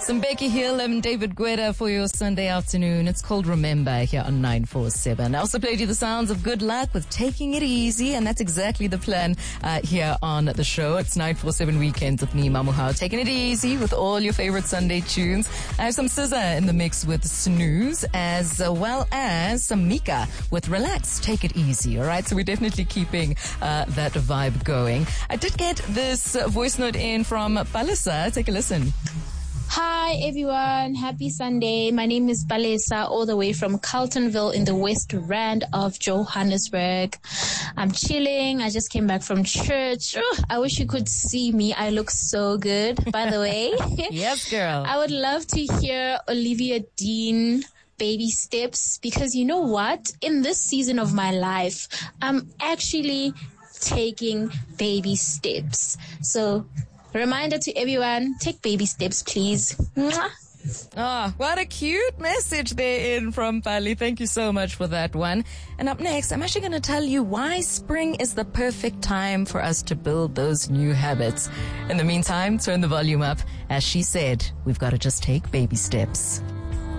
Some Becky Hill and David Guetta for your Sunday afternoon. It's called Remember here on 947. I also played you the sounds of Good Luck with Taking It Easy, and that's exactly the plan here on the show. It's 947 Weekends with me, Mamuhao, taking it easy with all your favorite Sunday tunes. I have some SZA in the mix with Snooze, as well as some Mika with Relax, Take It Easy. All right, so we're definitely keeping that vibe going. I did get this voice note in from Palisa. Take a listen. Hi everyone, happy Sunday. My name is Balesa, all the way from Carltonville in the West Rand of Johannesburg. I'm chilling. I just came back from church. Oh, I wish you could see me. I look so good, by the way. Yes, girl. I would love to hear Olivia Dean, Baby Steps, because you know what? In this season of my life, I'm actually taking baby steps. So, reminder to everyone, take baby steps, please. Mwah. Oh, what a cute message there in from Pali. Thank you so much for that one. And up next, I'm actually going to tell you why spring is the perfect time for us to build those new habits. In the meantime, turn the volume up. As she said, we've got to just take baby steps.